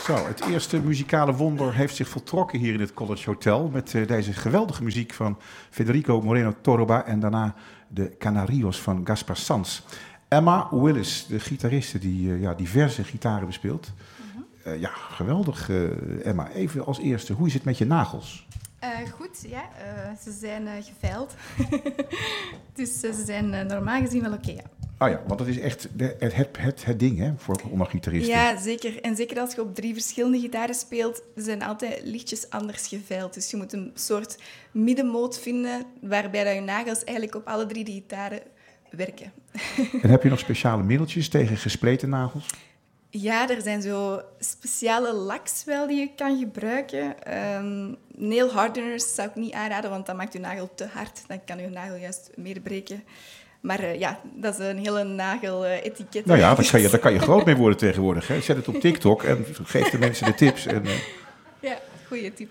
Zo, het eerste muzikale wonder heeft zich voltrokken hier in het College Hotel met deze geweldige muziek van Federico Moreno Torroba en daarna de Canarios van Gaspar Sanz. Emma Willis, de gitariste die diverse gitaren bespeelt. Ja, geweldig Emma. Even als eerste, hoe is het met je nagels? Goed, ja. Ze zijn geveild. Dus ze zijn normaal gezien wel oké, ja. Ah ja, want dat is echt het ding hè, voor onder gitaristen. Ja, zeker. En zeker als je op 3 verschillende gitaren speelt, ze zijn altijd lichtjes anders geveild. Dus je moet een soort middenmoot vinden waarbij dat je nagels eigenlijk op alle 3 de gitaren werken. En heb je nog speciale middeltjes tegen gespleten nagels? Ja, er zijn zo speciale laks wel die je kan gebruiken. Nail hardeners zou ik niet aanraden, want dat maakt je nagel te hard. Dan kan je nagel juist meer breken. Maar ja, dat is een hele nagel-etiket. Nou ja, daar kan je groot mee worden tegenwoordig. Hè? Zet het op TikTok en geef de mensen de tips. En, Ja, goede tip.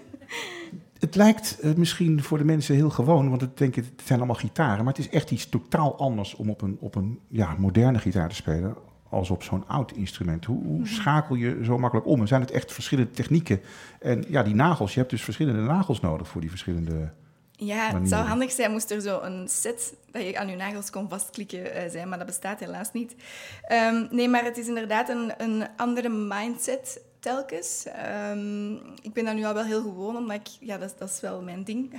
Het lijkt misschien voor de mensen heel gewoon, want ik denk, het zijn allemaal gitaren. Maar het is echt iets totaal anders om op een moderne gitaar te spelen als op zo'n oud instrument. Hoe schakel je zo makkelijk om? En zijn het echt verschillende technieken? En ja, die nagels, je hebt dus verschillende nagels nodig voor die verschillende Ja, het zou handig zijn moest er zo een set dat je aan je nagels kon vastklikken zijn, maar dat bestaat helaas niet. Nee, maar het is inderdaad een andere mindset telkens. Ik ben daar nu al wel heel gewoon, omdat dat is wel mijn ding.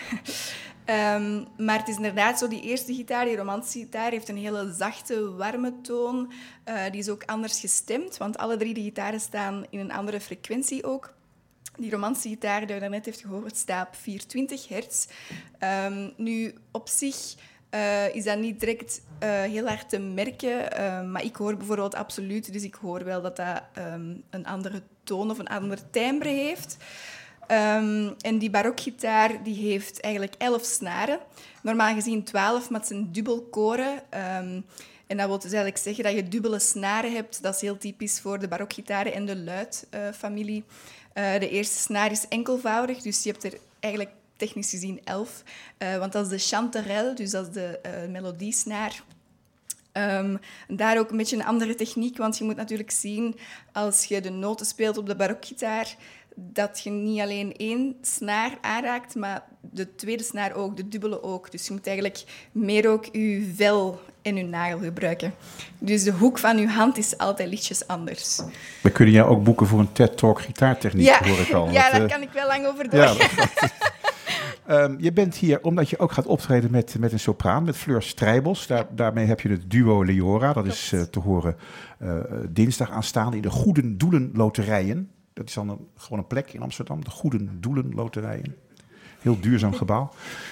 Maar het is inderdaad zo, die eerste gitaar, die romantische gitaar, heeft een hele zachte, warme toon. Die is ook anders gestemd, want alle 3 de gitaren staan in een andere frequentie ook. Die romantische gitaar die je daarnet heeft gehoord, staat op 420 hertz. Nu, op zich is dat niet direct heel hard te merken, maar ik hoor bijvoorbeeld absoluut, dus ik hoor wel dat dat een andere toon of een andere timbre heeft. En die barokgitaar die heeft eigenlijk 11 snaren. Normaal gezien 12, maar het zijn dubbelkoren. En dat wil dus eigenlijk zeggen dat je dubbele snaren hebt. Dat is heel typisch voor de barokgitaren en de luidfamilie. De eerste snaar is enkelvoudig, dus je hebt er eigenlijk technisch gezien 11. Want dat is de chanterelle, dus dat is de melodiesnaar. Daar ook een beetje een andere techniek, want je moet natuurlijk zien, als je de noten speelt op de barokgitaar, dat je niet alleen 1 snaar aanraakt, maar de tweede snaar ook, de dubbele ook. Dus je moet eigenlijk meer ook je vel en je nagel gebruiken. Dus de hoek van je hand is altijd lichtjes anders. We kunnen jou ook boeken voor een TED-talk gitaartechniek, hoor ik al. Ja, daar kan ik wel lang over doorgaan. Ja, je bent hier omdat je ook gaat optreden met een sopraan, met Fleur Strijbos. Daarmee heb je het duo Leora. Dat is te horen dinsdag aanstaande in de Goede Doelen Loterijen. Dat is dan gewoon een plek in Amsterdam, de Goede Doelen Loterijen. Heel duurzaam gebouw.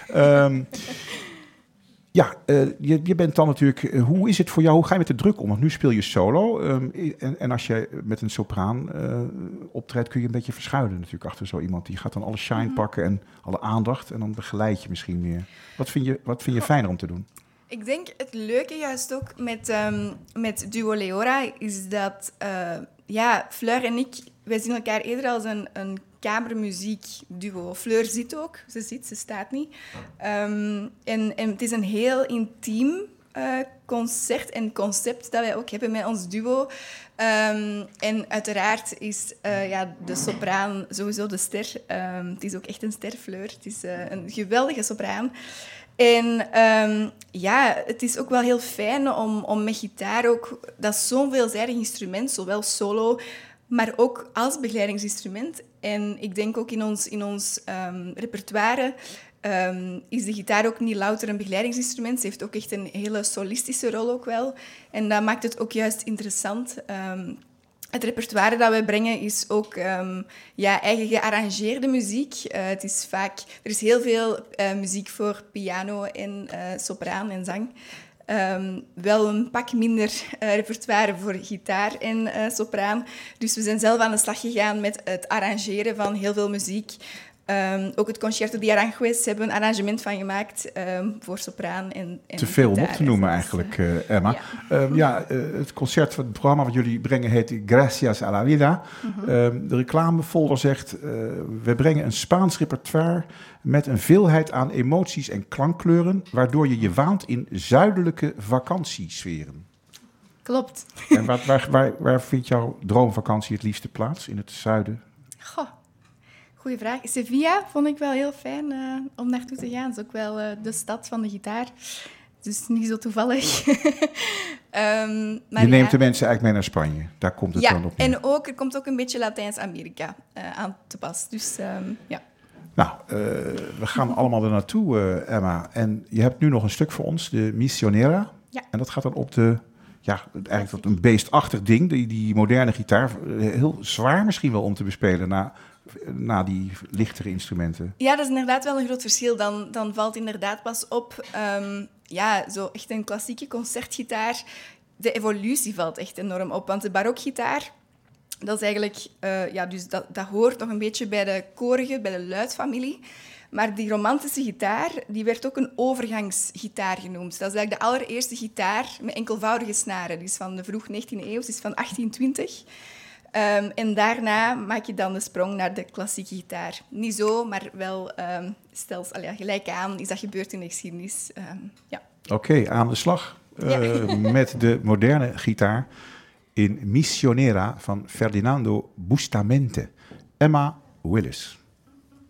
Je bent dan natuurlijk... hoe is het voor jou? Hoe ga je met de druk om? Want nu speel je solo. En als je met een sopraan optreedt, kun je een beetje verschuilen natuurlijk achter zo iemand. Die gaat dan alle shine pakken en alle aandacht. En dan begeleid je misschien meer. Wat vind je fijner om te doen? Ik denk het leuke juist ook met Duo Leora is dat Fleur en ik, wij zien elkaar eerder als een kamermuziekduo. Fleur zit ook, ze staat niet. En het is een heel intiem concert en concept dat wij ook hebben met ons duo. En uiteraard is de sopraan sowieso de ster. Het is ook echt een ster, Fleur. Het is een geweldige sopraan. En het is ook wel heel fijn om met gitaar ook... Dat is zo'n veelzijdig instrument, zowel solo, maar ook als begeleidingsinstrument. En ik denk ook in ons repertoire is de gitaar ook niet louter een begeleidingsinstrument. Ze heeft ook echt een hele solistische rol ook wel. En dat maakt het ook juist interessant. Het repertoire dat wij brengen is ook eigen gearrangeerde muziek. Er is heel veel muziek voor piano en sopraan en zang. Wel een pak minder repertoire voor gitaar en sopraan. Dus we zijn zelf aan de slag gegaan met het arrangeren van heel veel muziek. Ook het Concerto di Aranjuez hebben we een arrangement van gemaakt voor sopraan en te veel om gitaar, op te noemen eigenlijk, Emma. Het concert, het programma wat jullie brengen heet Gracias a la Vida. De reclamefolder zegt, we brengen een Spaans repertoire met een veelheid aan emoties en klankkleuren, waardoor je waant in zuidelijke vakantiesferen. Klopt. En waar vindt jouw droomvakantie het liefste plaats? In het zuiden? Goh, goeie vraag. Sevilla vond ik wel heel fijn om naartoe te gaan. Het is ook wel de stad van de gitaar. Dus niet zo toevallig. Maar je neemt de mensen eigenlijk mee naar Spanje. Daar komt het dan op neer. En er komt ook een beetje Latijns-Amerika aan te pas. Dus ja. Nou, we gaan allemaal er naartoe, Emma. En je hebt nu nog een stuk voor ons, de Misionera. Ja. En dat gaat dan op de... Ja, eigenlijk een beestachtig ding, die moderne gitaar. Heel zwaar misschien wel om te bespelen na die lichtere instrumenten. Ja, dat is inderdaad wel een groot verschil. Dan valt inderdaad pas op... zo echt een klassieke concertgitaar. De evolutie valt echt enorm op. Want de barokgitaar, dat is eigenlijk... dus dat hoort nog een beetje bij de korige, bij de luidfamilie. Maar die romantische gitaar, die werd ook een overgangsgitaar genoemd. Dat is eigenlijk de allereerste gitaar met enkelvoudige snaren. Die is van de vroeg 19e eeuw, die is van 1820. En daarna maak je dan de sprong naar de klassieke gitaar. Niet zo, maar wel gelijk aan is dat gebeurd in de geschiedenis. Oké, aan de slag met de moderne gitaar in Misionera van Ferdinando Bustamante. Emma Willis.